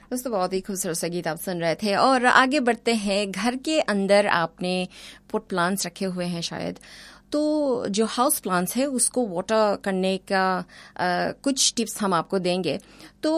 दोस्तों बहुत ही खूबसूरत सा गीत आप सुन रहे थे और आगे बढ़ते हैं। घर के अंदर आपने पोट प्लांट्स रखे हुए हैं शायद, तो जो हाउस प्लांट्स है उसको वाटर करने का कुछ टिप्स हम आपको देंगे। तो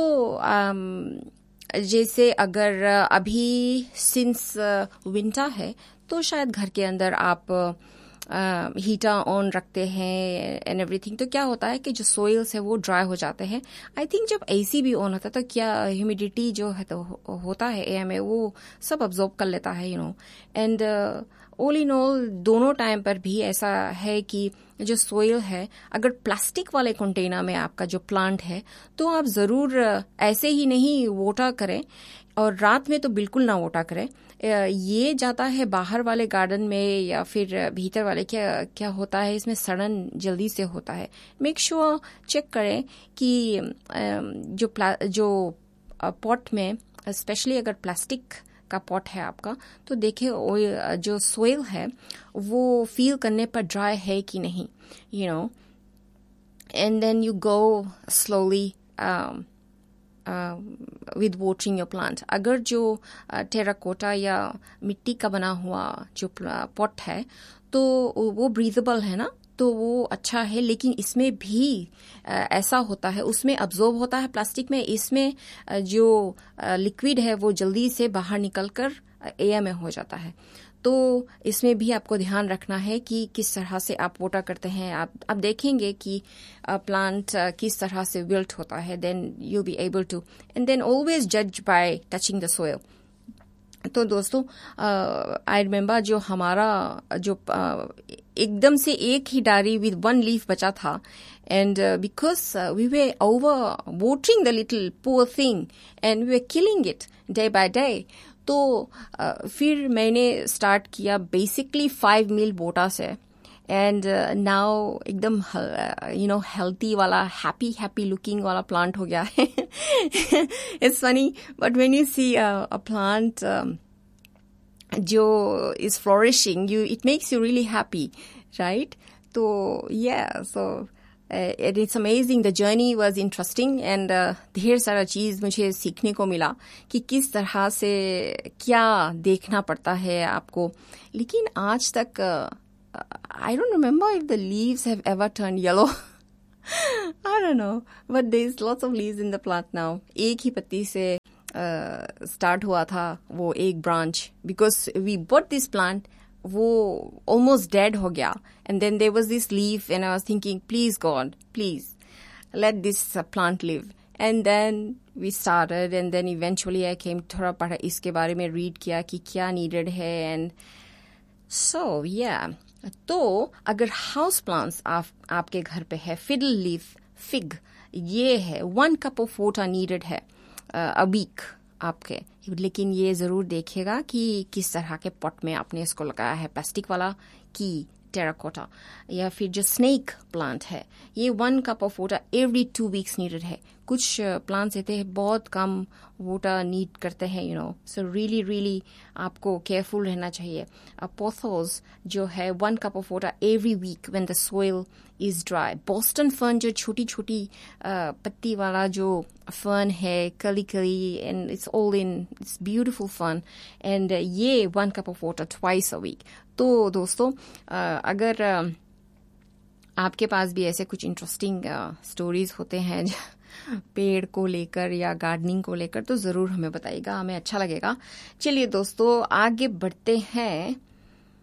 जैसे अगर अभी सिंस विंटर है तो शायद घर के अंदर आप हीटर ऑन रखते हैं एंड एवरीथिंग, तो क्या होता है कि जो सोइल्स है वो ड्राई हो जाते हैं। आई थिंक जब एसी भी ऑन होता है तो क्या ह्यूमिडिटी जो है तो होता है एयर में, वो सब अब्जॉर्ब कर लेता है एंड ऑल इन ऑल दोनों टाइम पर भी ऐसा है कि जो सोइल है, अगर प्लास्टिक वाले कंटेनर में आपका जो प्लांट है तो आप जरूर ऐसे ही नहीं वाटर करें, और रात में तो बिल्कुल ना वाटर करें। ये जाता है बाहर वाले गार्डन में या फिर भीतर वाले, क्या होता है इसमें सड़न जल्दी से होता है। मेक श्योर चेक करें कि जो पॉट में, स्पेशली अगर प्लास्टिक का पॉट है आपका, तो देखिए जो सोइल है वो फील करने पर ड्राई है कि नहीं, and then you go slowly with watering your plant. अगर जो टेराकोटा या मिट्टी का बना हुआ जो पॉट है तो वो ब्रीदेबल है ना, तो वो अच्छा है। लेकिन इसमें भी ऐसा होता है, उसमें अब्जॉर्ब होता है प्लास्टिक में, इसमें जो लिक्विड है वो जल्दी से बाहर निकलकर एयर में हो जाता है। तो इसमें भी आपको ध्यान रखना है कि किस तरह से आप वाटर करते हैं। आप देखेंगे कि प्लांट किस तरह से विल्ट होता है, then you be able to, and then always जज बाय टचिंग द सोइल। तो दोस्तों आई रिमेम्बर जो हमारा जो एकदम से एक ही डारी विद वन लीफ बचा था, and because we way over watering the little poor thing and we way killing it day by day. तो फिर मैंने स्टार्ट किया बेसिकली 5 मील बोटा से, एंड नाउ एकदम हेल्थी वाला हैप्पी लुकिंग वाला प्लांट हो गया है। It's funny but when you see a plant जो is flourishing, it makes you really happy, right? तो so it's amazing, the journey was interesting, and ढेर सारा चीज मुझे सीखने को मिला कि किस तरह से क्या देखना पड़ता है आपको। लेकिन आज तक I don't remember if the leaves have ever turned yellow. I don't know, but there's lots of leaves in the plant now. एक ही पत्ती से start हुआ था वो एक branch, because we bought this plant, वो almost dead हो गया, and then there was this leaf and I was thinking, please God, please let this plant live. And then we started, and then eventually I came, थोड़ा पढ़ा इसके बारे में, read किया कि क्या needed है, and so तो अगर हाउस प्लांट्स आपके घर पे है, फिडल लीफ फिग, ये है 1 cup ऑफ वाटर नीडेड है अ वीक आपके। लेकिन ये जरूर देखिएगा कि किस तरह के पॉट में आपने इसको लगाया है, प्लास्टिक वाला कि टेराकोटा, या फिर जो स्नेक प्लांट है, ये 1 cup of water every 2 weeks needed है। कुछ प्लांट्स रहते हैं बहुत कम वाटर नीड करते हैं, सो रियली आपको केयरफुल रहना चाहिए। पोथोस जो है 1 cup of water every week when the soil is dry. Boston fern जो छोटी पत्ती वाला जो फर्न है, कली and it's beautiful fern, and ये 1 cup of water twice a week. तो दोस्तों अगर आपके पास भी ऐसे कुछ इंटरेस्टिंग स्टोरीज होते हैं पेड़ को लेकर या गार्डनिंग को लेकर, तो जरूर हमें बताइएगा, हमें अच्छा लगेगा। चलिए दोस्तों आगे बढ़ते हैं।